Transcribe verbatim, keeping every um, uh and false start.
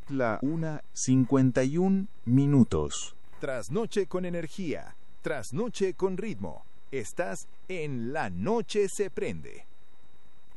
la una cincuenta y un minutos. Trasnoche con energía, trasnoche con ritmo. Estás en La Noche se prende.